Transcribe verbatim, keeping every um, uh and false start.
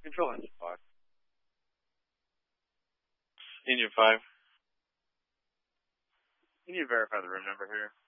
Control engine five. Engine five. You need to verify the room number here.